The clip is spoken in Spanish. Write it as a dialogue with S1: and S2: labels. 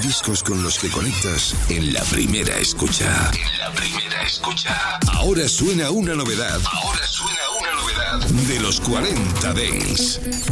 S1: discos con los que conectas en la primera escucha. Ahora suena una novedad. De los 40 Dance.